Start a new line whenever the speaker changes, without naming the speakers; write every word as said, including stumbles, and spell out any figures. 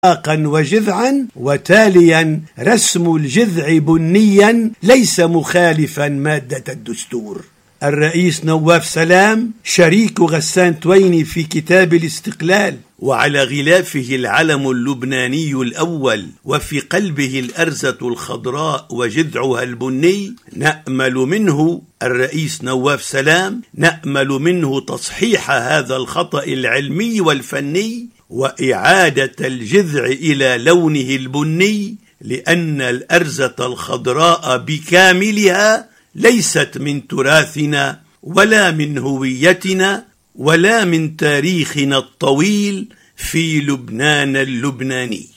ساقا وجذعا، وتاليا رسم الجذع بنيا ليس مخالفا مادة الدستور. الرئيس نواف سلام شريك غسان تويني في كتاب الاستقلال، وعلى غلافه العلم اللبناني الأول، وفي قلبه الأرزة الخضراء وجذعها البني. نأمل منه الرئيس نواف سلام نأمل منه تصحيح هذا الخطأ العلمي والفني، وإعادة الجذع إلى لونه البني، لأن الأرزة الخضراء بكاملها ليست من تراثنا ولا من هويتنا ولا من تاريخنا الطويل في لبنان اللبناني.